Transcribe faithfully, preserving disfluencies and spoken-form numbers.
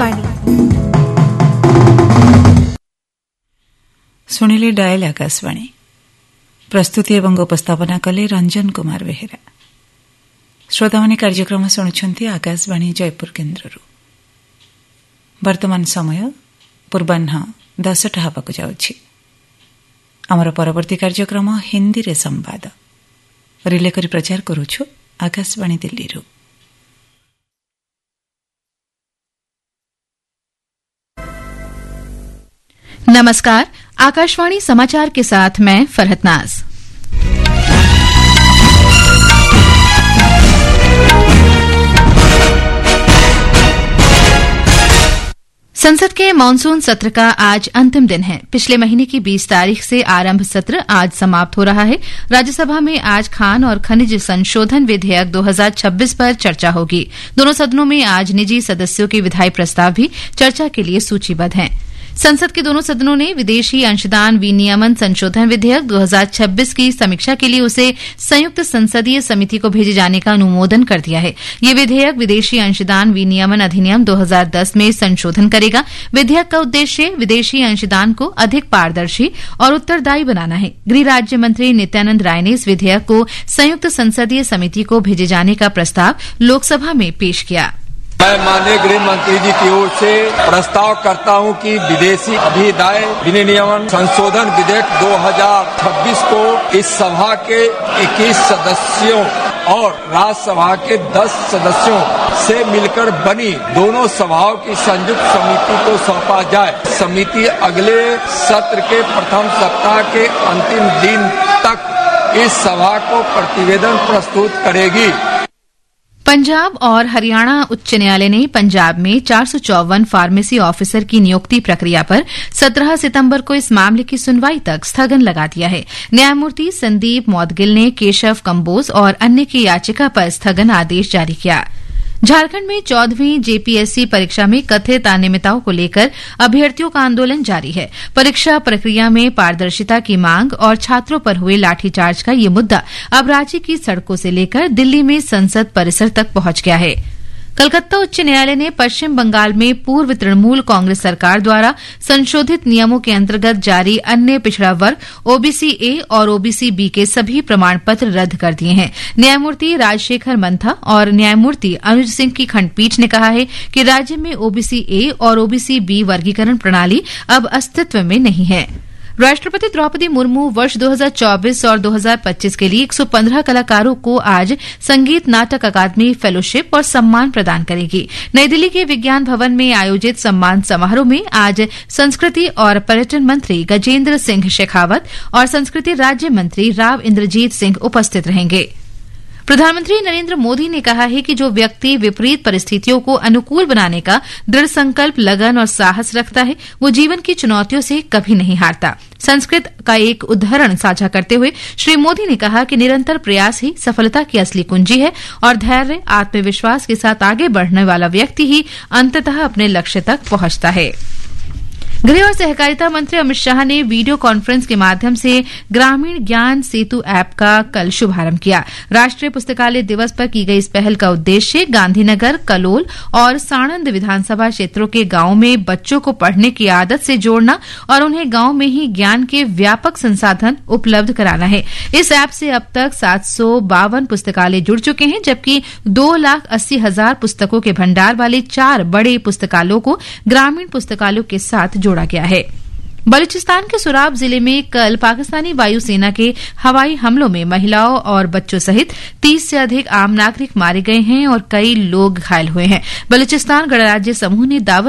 ଆକାଶବାଣୀ ଶୁଣିଲେ ଡାଏଲ୍ ଆକାଶବାଣୀ ପ୍ରସ୍ତୁତି ଏବଂ ଉପସ୍ଥାପନା କଲେ ରଞ୍ଜନ କୁମାର ବେହେରା। ଶ୍ରୋତାମାନେ କାର୍ଯ୍ୟକ୍ରମ ଶୁଣୁଛନ୍ତି ଆକାଶବାଣୀ ଜୟପୁର କେନ୍ଦ୍ରରୁ। ବର୍ତ୍ତମାନ ସମୟ ପୂର୍ବାହ୍ନ ଦଶଟା ହେବାକୁ ଯାଉଛି। ଆମର ପରବର୍ତ୍ତୀ କାର୍ଯ୍ୟକ୍ରମ ହିନ୍ଦୀରେ ସମ୍ବାଦ ରିଲେ କରି ପ୍ରଚାର କରୁଛୁ आकाशवाणी दिल्ली रू। नमस्कार, आकाशवाणी समाचार के साथ मैं फरहत नाज। संसद के मानसून सत्र का आज अंतिम दिन है। पिछले महीने की बीस तारीख से आरंभ सत्र आज समाप्त हो रहा है। राज्यसभा में आज खान और खनिज संशोधन विधेयक दो हज़ार छब्बीस पर चर्चा होगी। दोनों सदनों में आज निजी सदस्यों के विधायी प्रस्ताव भी चर्चा के लिए सूचीबद्ध हैं। संसद के दोनों सदनों ने विदेशी अंशदान विनियमन संशोधन विधेयक दो हज़ार छब्बीस की समीक्षा के लिए उसे संयुक्त संसदीय समिति को भेजे जाने का अनुमोदन कर दिया है। ये विधेयक विदेशी अंशदान विनियमन अधिनियम दो हज़ार दस में संशोधन करेगा। विधेयक का उद्देश्य विदेशी अंशदान को अधिक पारदर्शी और उत्तरदायी बनाना है। गृह राज्य मंत्री नित्यानंद राय ने इस विधेयक को संयुक्त संसदीय समिति को भेजे जाने का प्रस्ताव लोकसभा में पेश किया। मैं माननीय गृह मंत्री जी की ओर से प्रस्ताव करता हूं कि विदेशी अधिदाय विनियमन संशोधन विधेयक दो हज़ार छब्बीस को इस सभा के इक्कीस सदस्यों और राज्यसभा के दस सदस्यों से मिलकर बनी दोनों सभाओं की संयुक्त समिति को सौंपा जाए। समिति अगले सत्र के प्रथम सप्ताह के अंतिम दिन तक इस सभा को प्रतिवेदन प्रस्तुत करेगी। पंजाब और हरियाणा उच्च न्यायालय ने पंजाब में चार सौ चौवन फार्मेसी ऑफिसर की नियुक्ति प्रक्रिया पर सत्रह सितंबर को इस मामले की सुनवाई तक स्थगन लगा दिया है। न्यायमूर्ति संदीप मौदगिल ने केशव कंबोज और अन्य की याचिका पर स्थगन आदेश जारी किया। झारखंड में चौदहवीं जेपीएससी परीक्षा में कथित अनियमितताओं को लेकर अभ्यर्थियों का आंदोलन जारी है। परीक्षा प्रक्रिया में पारदर्शिता की मांग और छात्रों पर हुए लाठीचार्ज का ये मुद्दा अब राज्य की सड़कों से लेकर दिल्ली में संसद परिसर तक पहुंच गया है। कलकत्ता उच्च न्यायालय ने पश्चिम बंगाल में पूर्व तृणमूल कांग्रेस सरकार द्वारा संशोधित नियमों के अंतर्गत जारी अन्य पिछड़ा वर्ग ओबीसी ए और ओबीसी बी के सभी प्रमाण पत्र रद्द कर दिए हैं। न्यायमूर्ति राजशेखर मंथा और न्यायमूर्ति अनुज सिंह की खंडपीठ ने कहा है कि राज्य में ओबीसी ए और ओबीसी बी वर्गीकरण प्रणाली अब अस्तित्व में नहीं है। राष्ट्रपति द्रौपदी मुर्मू वर्ष दो हज़ार चौबीस और दो हज़ार पच्चीस के लिए एक सौ पंद्रह कलाकारों को आज संगीत नाटक अकादमी फेलोशिप और सम्मान प्रदान करेगी। नई दिल्ली के विज्ञान भवन में आयोजित सम्मान समारोह में आज संस्कृति और पर्यटन मंत्री गजेंद्र सिंह शेखावत और संस्कृति राज्य मंत्री राव इंद्रजीत सिंह उपस्थित रहेंगे। प्रधानमंत्री नरेंद्र मोदी ने कहा है कि जो व्यक्ति विपरीत परिस्थितियों को अनुकूल बनाने का दृढ़ संकल्प, लगन और साहस रखता है वो जीवन की चुनौतियों से कभी नहीं हारता। संस्कृत का एक उदाहरण साझा करते हुए श्री मोदी ने कहा कि निरंतर प्रयास ही सफलता की असली कुंजी है और धैर्य, आत्मविश्वास के साथ आगे बढ़ने वाला व्यक्ति ही अंततः अपने लक्ष्य तक पहुंचता है। गृह और सहकारिता मंत्री अमित शाह ने वीडियो कॉन्फ्रेंस के माध्यम से ग्रामीण ज्ञान सेतु ऐप का कल शुभारंभ किया। राष्ट्रीय पुस्तकालय दिवस पर की गई इस पहल का उद्देश्य गांधीनगर, कलोल और साणंद विधानसभा क्षेत्रों के गांवों में बच्चों को पढ़ने की आदत से जोड़ना और उन्हें गांव में ही ज्ञान के व्यापक संसाधन उपलब्ध कराना है। इस ऐप से अब तक सात सौ बावन पुस्तकालय जुड़ चुके हैं, जबकि दो लाख अस्सी हजार पुस्तकों के भंडार वाले चार बड़े पुस्तकालयों को ग्रामीण पुस्तकालयों के साथ जोड़ा गया है। बलूचिस्तान के सुराब जिले में कल पाकिस्तानी वायुसेना के हवाई हमलों में महिलाओं और बच्चों सहित तीस से अधिक आम नागरिक मारे गए हैं और कई लोग घायल हुए हैं। बलूचिस्तान गणराज्य समूह ने दावा